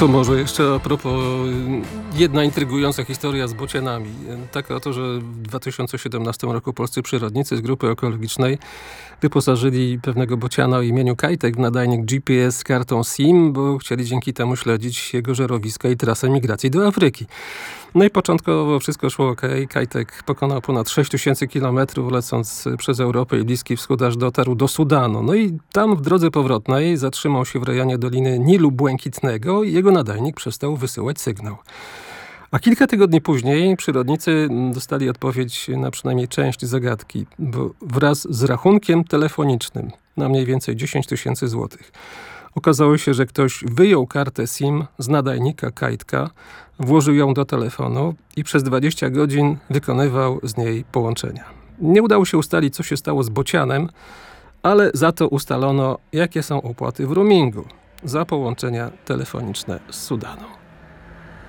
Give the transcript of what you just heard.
To może jeszcze a propos jedna intrygująca historia z bocianami. Taka oto, że w 2017 roku polscy przyrodnicy z grupy ekologicznej wyposażyli pewnego bociana o imieniu Kajtek w nadajnik GPS z kartą SIM, bo chcieli dzięki temu śledzić jego żerowiska i trasę migracji do Afryki. No i początkowo wszystko szło ok. Kajtek pokonał ponad 6000 kilometrów, lecąc przez Europę i Bliski Wschód, aż dotarł do Sudanu. No i tam w drodze powrotnej zatrzymał się w rejonie Doliny Nilu Błękitnego i jego nadajnik przestał wysyłać sygnał. A kilka tygodni później przyrodnicy dostali odpowiedź na przynajmniej część zagadki, bo wraz z rachunkiem telefonicznym na mniej więcej 10 000 złotych. Okazało się, że ktoś wyjął kartę SIM z nadajnika Kajtka, włożył ją do telefonu i przez 20 godzin wykonywał z niej połączenia. Nie udało się ustalić, co się stało z bocianem, ale za to ustalono, jakie są opłaty w roamingu za połączenia telefoniczne z Sudanu.